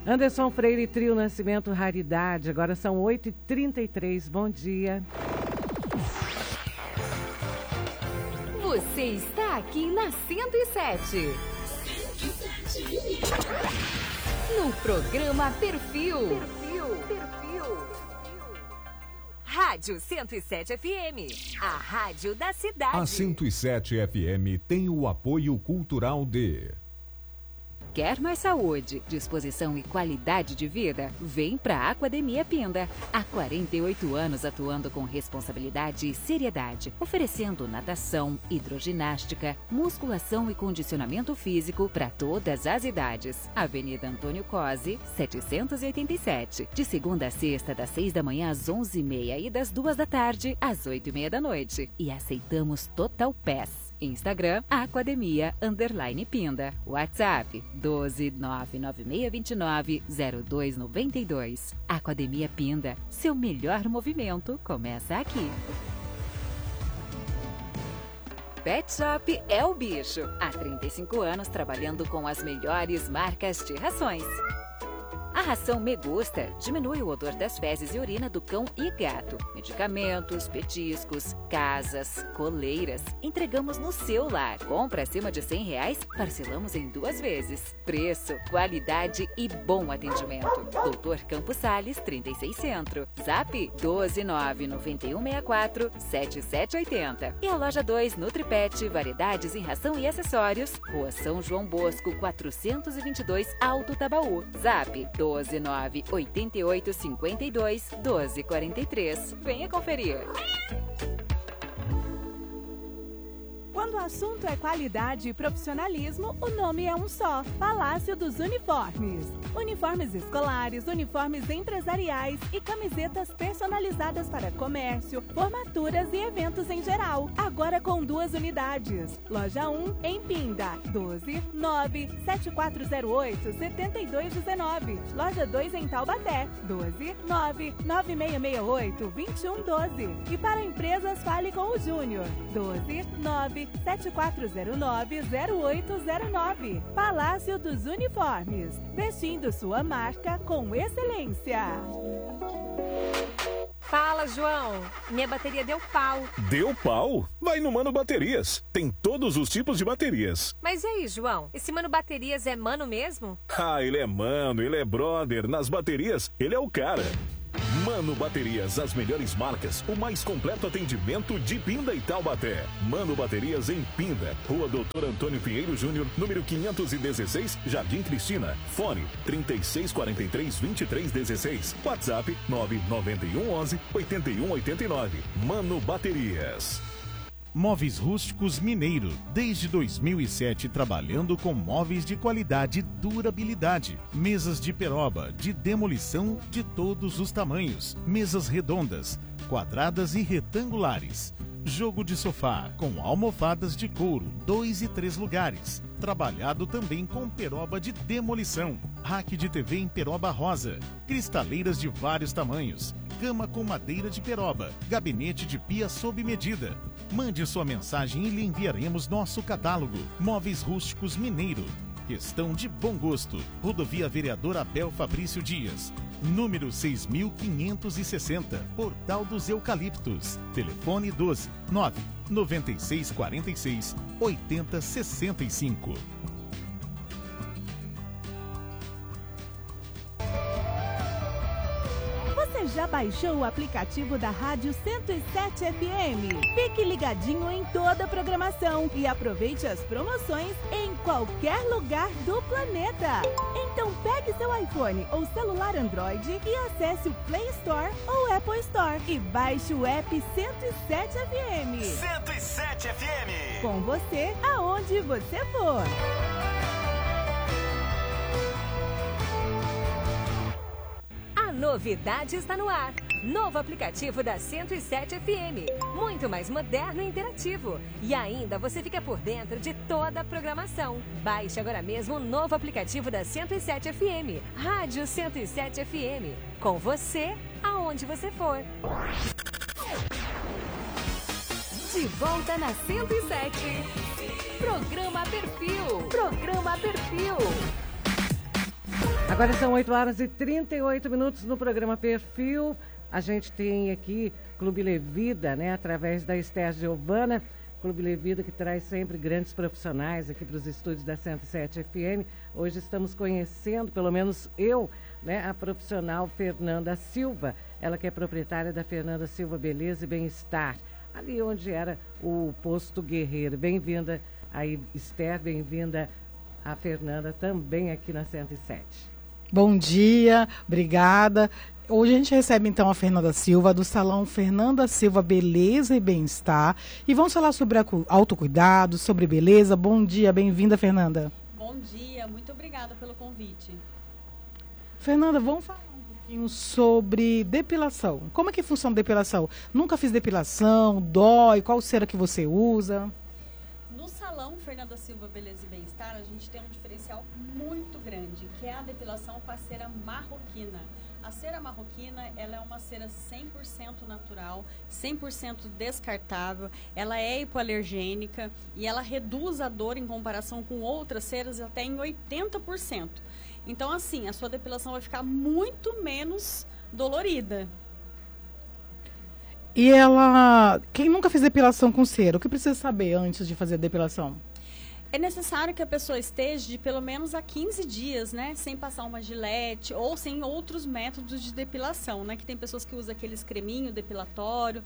Anderson Freire, Trio Nascimento, Raridade. Agora são 8h33. Bom dia. Você está aqui na 107. No programa Perfil. Rádio 107 FM, a rádio da cidade. A 107 FM tem o apoio cultural de... Quer mais saúde, disposição e qualidade de vida? Vem para a Academia Pinda. Há 48 anos atuando com responsabilidade e seriedade, oferecendo natação, hidroginástica, musculação e condicionamento físico para todas as idades. Avenida Antônio Cosi, 787. De segunda a sexta, das 6 da manhã às 11h30 e das 2 da tarde às 8h30 da noite. E aceitamos Total Pass. Instagram, Academia_Pinda. WhatsApp, 12996290292. Academia Pinda, seu melhor movimento começa aqui. Pet Shop é o bicho. Há 35 anos trabalhando com as melhores marcas de rações. A ração Me Gusta diminui o odor das fezes e urina do cão e gato. Medicamentos, petiscos, casas, coleiras. Entregamos no seu lar. Compra acima de R$100, parcelamos em 2 vezes. Preço, qualidade e bom atendimento. Doutor Campos Sales, 36 Centro. Zap 12991647780. E a loja 2 Nutripet, variedades em ração e acessórios. Rua São João Bosco, 422, Alto Tabaú. Zap 12988521243. Venha conferir. Quando o assunto é qualidade e profissionalismo, o nome é um só: Palácio dos Uniformes. Uniformes escolares, uniformes empresariais e camisetas personalizadas para comércio, formaturas e eventos em geral. Agora com 2 unidades. Loja 1 em Pinda, 12-97408-7219. Loja 2 em Taubaté, 12-99668-2112. E para empresas, fale com o Júnior, 12-97409-0809. Palácio dos Uniformes, vestindo sua marca com excelência. Fala, João. Minha bateria deu pau. Deu pau? Vai no Mano Baterias. Tem todos os tipos de baterias. Mas e aí, João? Esse Mano Baterias é mano mesmo? Ah, ele é mano, ele é brother. Nas baterias, ele é o cara. Mano Baterias, as melhores marcas, o mais completo atendimento de Pinda e Taubaté. Mano Baterias em Pinda, Rua Doutor Antônio Pinheiro Júnior, número 516, Jardim Cristina. Fone 3643-2316. WhatsApp 99111-8189. Mano Baterias. Móveis Rústicos Mineiro, desde 2007 trabalhando com móveis de qualidade e durabilidade. Mesas de peroba, de demolição de todos os tamanhos. Mesas redondas, quadradas e retangulares. Jogo de sofá com almofadas de couro, 2 e 3 lugares. Trabalhado também com peroba de demolição. Rack de TV em peroba rosa. Cristaleiras de vários tamanhos. Cama com madeira de peroba. Gabinete de pia sob medida. Mande sua mensagem e lhe enviaremos nosso catálogo. Móveis Rústicos Mineiro. Questão de bom gosto. Rodovia Vereador Abel Fabrício Dias. Número 6560. Portal dos Eucaliptos. Telefone 12 99646 8065. Você já baixou o aplicativo da Rádio 107 FM? Fique ligadinho em toda a programação e aproveite as promoções em qualquer lugar do planeta. Então pegue seu iPhone ou celular Android e acesse o Play Store ou Apple Store e baixe o app 107 FM. 107 FM. Com você, aonde você for. Novidade está no ar. Novo aplicativo da 107 FM. Muito mais moderno e interativo. E ainda você fica por dentro de toda a programação. Baixe agora mesmo o novo aplicativo da 107 FM. Rádio 107 FM. Com você, aonde você for. De volta na 107. Programa Perfil. Programa Perfil. Agora são 8 horas e 38 minutos no programa Perfil. A gente tem aqui Clube Levida, né? Através da Esther Giovana. Clube Levida que traz sempre grandes profissionais aqui para os estúdios da 107 FM. Hoje estamos conhecendo, pelo menos eu, né? A profissional Fernanda Silva. Ela que é proprietária da Fernanda Silva Beleza e Bem-Estar. Ali onde era o Posto Guerreiro. Bem-vinda aí, Esther. Bem-vinda a Fernanda também aqui na 107. Bom dia, obrigada. Hoje a gente recebe então a Fernanda Silva, do Salão Fernanda Silva Beleza e Bem-Estar. E vamos falar sobre autocuidado, sobre beleza. Bom dia, bem-vinda, Fernanda. Bom dia, muito obrigada pelo convite. Fernanda, vamos falar um pouquinho sobre depilação. Como é que funciona a depilação? Nunca fiz depilação, dói, qual cera que você usa? No Salão Fernanda Silva Beleza e Bem-Estar, a gente tem um diferencial muito grande, que é a depilação com a cera marroquina. A cera marroquina, ela é uma cera 100% natural, 100% descartável, ela é hipoalergênica e ela reduz a dor em comparação com outras ceras até em 80%. Então, assim, a sua depilação vai ficar muito menos dolorida. E ela, quem nunca fez depilação com cera, o que precisa saber antes de fazer a depilação? É necessário que a pessoa esteja de pelo menos há 15 dias, né? Sem passar uma gilete ou sem outros métodos de depilação, né? Que tem pessoas que usam aqueles creminho depilatório.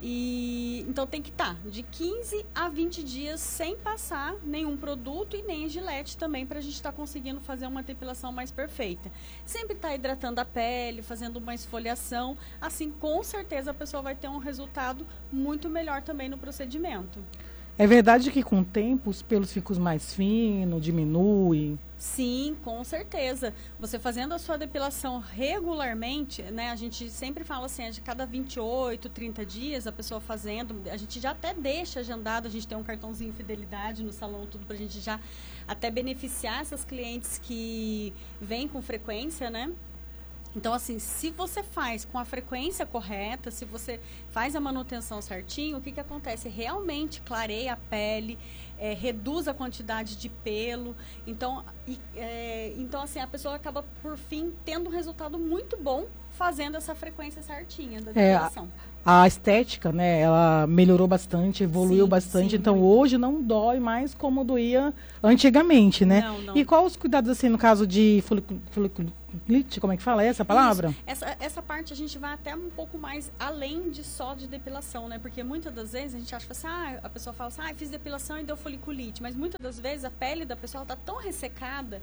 E então tem que estar de 15 a 20 dias sem passar nenhum produto e nem gilete também, para a gente estar conseguindo fazer uma depilação mais perfeita. Sempre estar hidratando a pele, fazendo uma esfoliação, assim com certeza a pessoa vai ter um resultado muito melhor também no procedimento. É verdade que com o tempo os pelos ficam mais finos, diminui? Sim, com certeza. Você fazendo a sua depilação regularmente, né? A gente sempre fala assim, de cada 28, 30 dias, a pessoa fazendo, a gente já até deixa agendado, a gente tem um cartãozinho fidelidade no salão, tudo pra gente já até beneficiar essas clientes que vêm com frequência, né? Então, assim, se você faz com a frequência correta, se você faz a manutenção certinho, o que que acontece? Realmente clareia a pele, reduz a quantidade de pelo. Então, então, assim, a pessoa acaba, por fim, tendo um resultado muito bom fazendo essa frequência certinha da depilação. A estética, né, ela melhorou bastante, evoluiu bastante, então muito. Hoje não dói mais como doía antigamente, né? Não. E quais os cuidados, assim, no caso de foliculite, como é que fala essa palavra? Essa parte a gente vai até um pouco mais além de só de depilação, né? Porque muitas das vezes a gente acha assim, a pessoa fala assim, fiz depilação e deu foliculite, mas muitas das vezes a pele da pessoa está tão ressecada,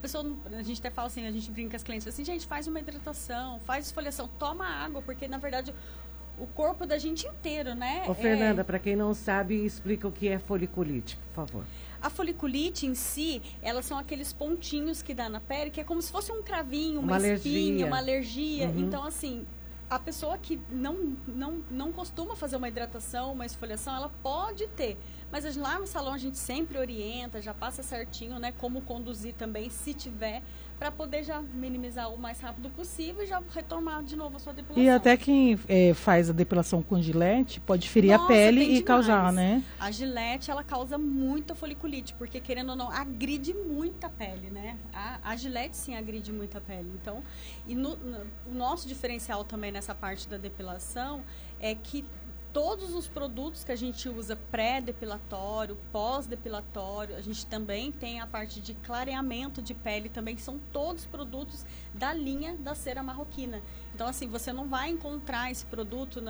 a gente até fala assim, a gente brinca com as clientes assim, gente, faz uma hidratação, faz esfoliação, toma água, porque na verdade o corpo da gente inteiro, né? Ô, Fernanda, para quem não sabe, explica o que é foliculite, por favor. A foliculite em si, elas são aqueles pontinhos que dá na pele, que é como se fosse um cravinho, uma espinha, uma alergia. Uhum. Então, assim, a pessoa que não costuma fazer uma hidratação, uma esfoliação, ela pode ter. Mas lá no salão a gente sempre orienta, já passa certinho, né? Como conduzir também, se tiver, para poder já minimizar o mais rápido possível e já retomar de novo a sua depilação. E até quem faz a depilação com gilete pode ferir a pele e causar, né? A gilete, ela causa muita foliculite, porque querendo ou não, agride muito a pele, né? A gilete sim agride muito a pele. Então, e o nosso diferencial também nessa parte da depilação é que todos os produtos que a gente usa pré-depilatório, pós-depilatório, a gente também tem a parte de clareamento de pele também, que são todos produtos da linha da cera marroquina. Então, assim, você não vai encontrar esse produto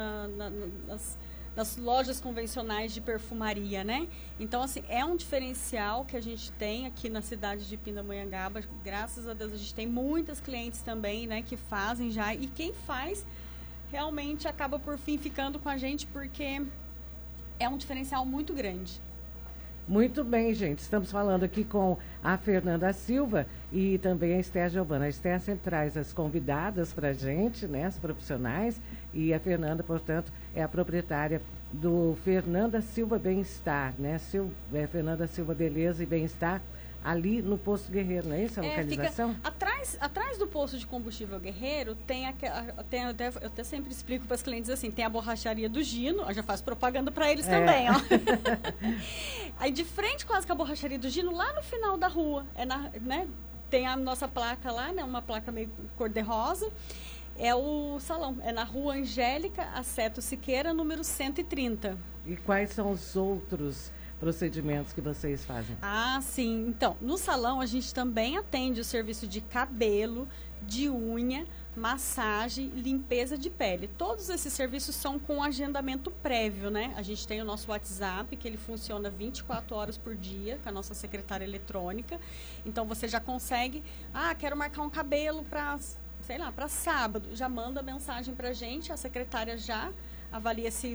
nas lojas convencionais de perfumaria, né? Então, assim, é um diferencial que a gente tem aqui na cidade de Pindamonhangaba. Graças a Deus, a gente tem muitas clientes também, né, que fazem já. E quem faz realmente acaba por fim ficando com a gente, porque é um diferencial muito grande. Muito bem, gente. Estamos falando aqui com a Fernanda Silva e também a Esther Giovana. A Esther sempre traz as convidadas para a gente, né, as profissionais, e a Fernanda, portanto, é a proprietária do Fernanda Silva Bem-Estar, né? Fernanda Silva Beleza e Bem-Estar, ali no Posto Guerreiro, não é isso a localização? Fica atrás do posto de combustível Guerreiro, eu até sempre explico para as clientes assim, tem a borracharia do Gino, eu já faço propaganda para eles também, ó. Aí de frente quase com a borracharia do Gino, lá no final da rua, né? tem a nossa placa lá, né? Uma placa meio cor-de-rosa. É o salão. É na Rua Angélica Aceto Siqueira, número 130. E quais são os outros procedimentos que vocês fazem? Ah, sim. Então, no salão a gente também atende o serviço de cabelo, de unha, massagem, limpeza de pele. Todos esses serviços são com agendamento prévio, né? A gente tem o nosso WhatsApp, que ele funciona 24 horas por dia, com a nossa secretária eletrônica. Então, você já consegue... quero marcar um cabelo para, sei lá, para sábado. Já manda mensagem para a gente, a secretária já avalia se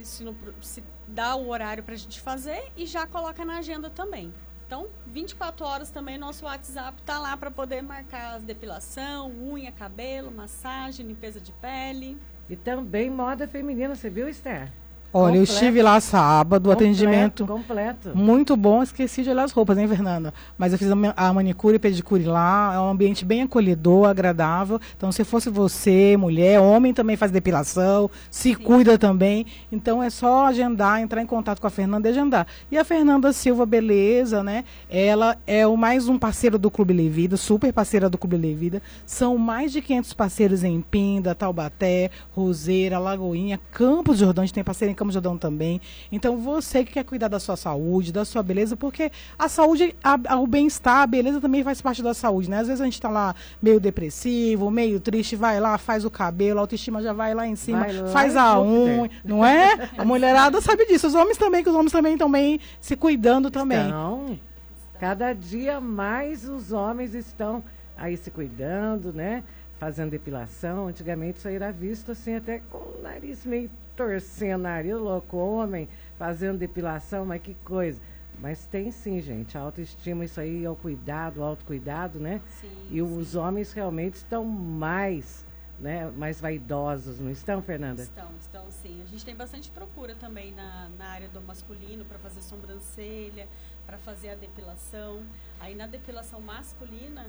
dá o horário para a gente fazer e já coloca na agenda também. Então, 24 horas também nosso WhatsApp está lá para poder marcar depilação, unha, cabelo, massagem, limpeza de pele. E também moda feminina, você viu, Esther? Olha, eu estive lá sábado, atendimento completo. Muito bom. Esqueci de olhar as roupas, hein, Fernanda? Mas eu fiz a manicure e pedicure lá. É um ambiente bem acolhedor, agradável. Então, se fosse você, mulher, homem também faz depilação, se cuida também. Então, é só agendar, entrar em contato com a Fernanda e agendar. E a Fernanda Silva Beleza, né? Ela é mais um parceiro do Clube Levida, super parceira do Clube Levida. São mais de 500 parceiros em Pinda, Taubaté, Roseira, Lagoinha, Campos do Jordão. A gente tem parceiro em Campos do Jordão também. Então, você que quer cuidar da sua saúde, da sua beleza, porque a saúde, o bem-estar, a beleza também faz parte da saúde, né? Às vezes a gente tá lá meio depressivo, meio triste, vai lá, faz o cabelo, a autoestima já vai lá em cima, faz a unha, não é? A mulherada sabe disso. Os homens também, que os homens também estão bem se cuidando também. Então, cada dia mais os homens estão aí se cuidando, né? Fazendo depilação. Antigamente isso aí era visto assim, até com o nariz meio torcendo, nariz louco, homem fazendo depilação, mas que coisa. Mas tem sim, gente, a autoestima, isso aí é o cuidado, o autocuidado, né? Sim, e os homens realmente estão mais, né, mais vaidosos, não estão, Fernanda? Estão sim. A gente tem bastante procura também na área do masculino, para fazer sobrancelha, para fazer a depilação. Aí na depilação masculina,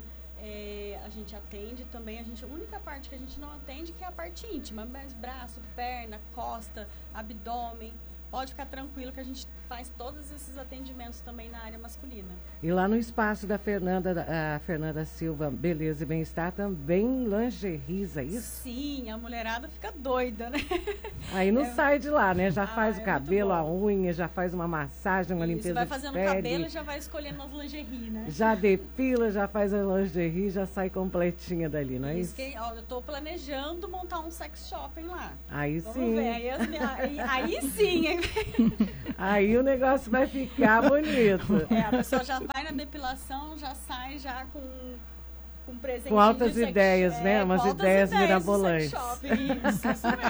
a gente atende também, a única parte que a gente não atende que é a parte íntima, mas braço, perna, costa, abdômen, pode ficar tranquilo que a gente faz todos esses atendimentos também na área masculina. E lá no espaço da a Fernanda Silva Beleza e Bem-Estar também lingeries, é isso? Sim, a mulherada fica doida, né? Aí não sai de lá, né? Já faz o cabelo, a unha, já faz uma massagem, uma limpeza de pele. Vai fazendo o cabelo e já vai escolhendo as lingeries, né? Já depila, já faz a lingerie, já sai completinha dali, não é isso? Eu tô planejando montar um sex shopping lá. Aí Vamos sim. ver, aí sim, hein? Aí o negócio vai ficar bonito. A pessoa já vai na depilação, já sai já com presente. Com altas ideias, né? Umas ideias mirabolantes. Isso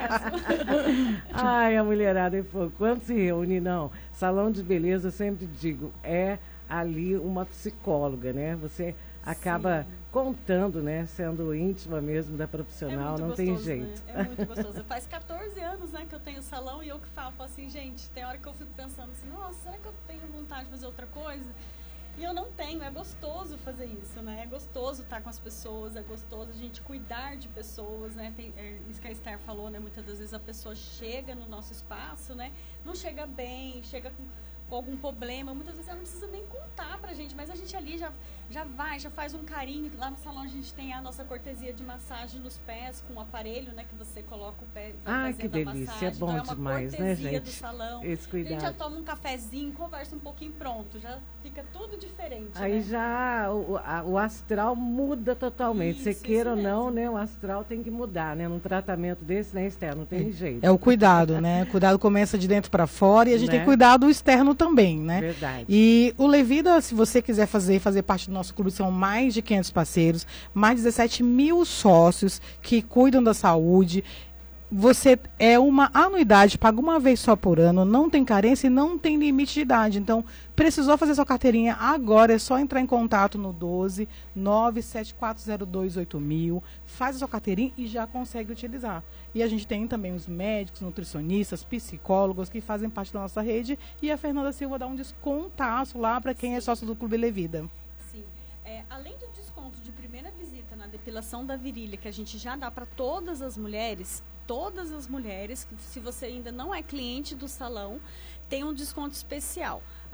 mesmo. Ai, a mulherada é fogo. Quando se reúne, não. Salão de beleza, eu sempre digo, é ali uma psicóloga, né? Você acaba contando, né? Sendo íntima mesmo da profissional, não tem jeito. Né? É muito gostoso. Faz 14 anos, né, que eu tenho salão e eu que falo assim, gente, tem hora que eu fico pensando assim, nossa, será que eu tenho vontade de fazer outra coisa? E eu não tenho, é gostoso fazer isso, né? É gostoso estar com as pessoas, é gostoso a gente cuidar de pessoas, né? Isso que a Esther falou, né? Muitas das vezes a pessoa chega no nosso espaço, né? Não chega bem, chega com algum problema, muitas vezes ela não precisa nem contar pra gente, mas a gente ali já faz um carinho. Lá no salão a gente tem a nossa cortesia de massagem nos pés, com um aparelho, né, que você coloca o pé fazendo que delícia, massagem. É bom então, demais, né, gente? Do salão. Esse cuidado. A gente já toma um cafezinho, conversa um pouquinho, pronto, já fica tudo diferente. Aí, né? Já o astral muda totalmente. Você queira ou não, né, o astral tem que mudar, né? Num tratamento desse, né, Esther? Não tem jeito. É o cuidado, né? O cuidado começa de dentro para fora e a gente tem que cuidar do externo também, né? Verdade. E o Levida, se você quiser fazer parte do nosso clube, são mais de 500 parceiros, mais de 17 mil sócios que cuidam da saúde. Você é uma anuidade, paga uma vez só por ano, não tem carência e não tem limite de idade. Então, precisou fazer sua carteirinha agora, é só entrar em contato no 12 97402 8000, faz a sua carteirinha e já consegue utilizar. E a gente tem também os médicos, nutricionistas, psicólogos que fazem parte da nossa rede e a Fernanda Silva dá um descontaço lá para quem é sócio do Clube Levida. Sim. Além do desconto de primeira visita na depilação da virilha, que a gente já dá para todas as mulheres, que se você ainda não é cliente do salão, tem um desconto especial.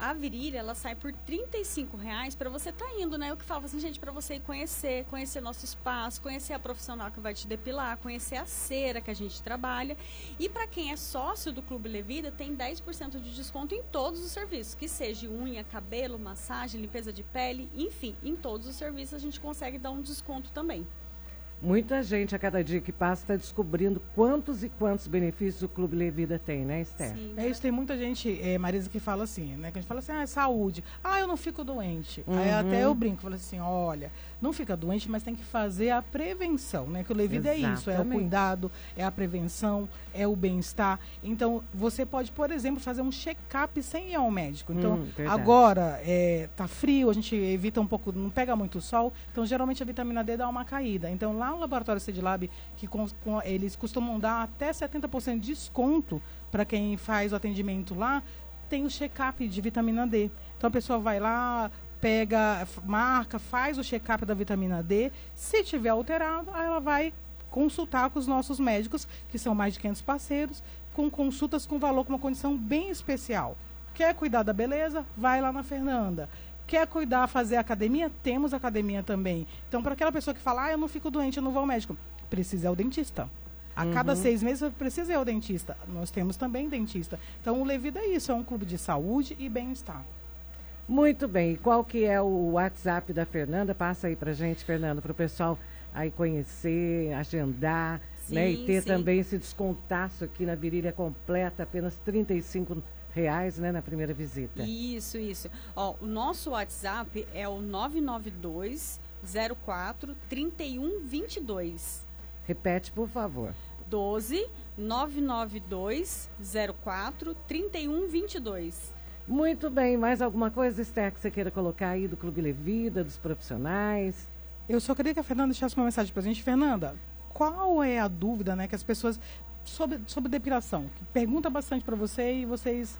A virilha, ela sai por R$35 para você estar indo, né? Eu que falo assim, gente, para você ir conhecer nosso espaço, conhecer a profissional que vai te depilar, conhecer a cera que a gente trabalha. E para quem é sócio do Clube Levida, tem 10% de desconto em todos os serviços, que seja unha, cabelo, massagem, limpeza de pele, enfim, em todos os serviços a gente consegue dar um desconto também. Muita gente a cada dia que passa está descobrindo quantos e quantos benefícios o Clube Levida tem, né, Esther? Sim, É isso, tem muita gente, Marisa, que fala assim, né? Que a gente fala assim, é saúde. Eu não fico doente. Aí até eu brinco, falo assim, olha, não fica doente, mas tem que fazer a prevenção, né? Que o Levida é isso, é o cuidado, é a prevenção, é o bem-estar. Então, você pode, por exemplo, fazer um check-up sem ir ao médico. Então, agora, tá frio, a gente evita um pouco, não pega muito sol, então geralmente a vitamina D dá uma caída. Então, lá no laboratório CEDILAB, que eles costumam dar até 70% de desconto para quem faz o atendimento lá, tem o check-up de vitamina D. Então a pessoa vai lá, pega, marca, faz o check-up da vitamina D. Se tiver alterado, aí ela vai consultar com os nossos médicos, que são mais de 500 parceiros, com consultas com valor, com uma condição bem especial. Quer cuidar da beleza? Vai lá na Fernanda. Quer cuidar, fazer academia? Temos academia também. Então, para aquela pessoa que fala, eu não fico doente, eu não vou ao médico, precisa ir ao dentista. A cada 6 meses precisa ir ao dentista. Nós temos também dentista. Então, o Levida é isso, é um clube de saúde e bem-estar. Muito bem. E qual que é o WhatsApp da Fernanda? Passa aí pra gente, Fernanda, para o pessoal aí conhecer, agendar, né? E ter também esse descontaço aqui na virilha completa, apenas R$35, né, na primeira visita. Isso. Ó, o nosso WhatsApp é o 99204-3122. Repete, por favor. 99204-3122. Muito bem. Mais alguma coisa, Esther, que você queira colocar aí do Clube Levida, dos profissionais? Eu só queria que a Fernanda deixasse uma mensagem pra gente. Fernanda, qual é a dúvida, né, que as pessoas sobre depilação, que pergunta bastante para você e vocês...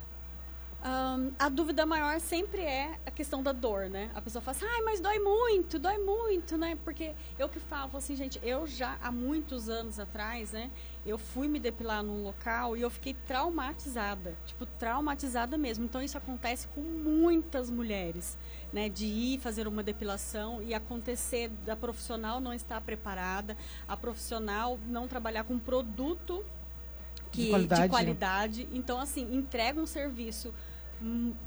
A dúvida maior sempre é a questão da dor, né? A pessoa fala assim, mas dói muito, né? Porque eu que falo assim, gente, eu já há muitos anos atrás, né? Eu fui me depilar num local e eu fiquei traumatizada, traumatizada mesmo. Então isso acontece com muitas mulheres, né? De ir fazer uma depilação e acontecer da profissional não estar preparada, a profissional não trabalhar com produto de qualidade. Então, assim, entrega um serviço